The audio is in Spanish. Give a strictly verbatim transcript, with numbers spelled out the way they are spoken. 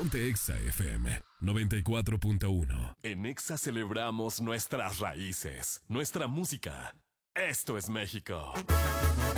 Ponte Exa F M noventa y cuatro punto uno. En Exa celebramos nuestras raíces, nuestra música. Esto es México.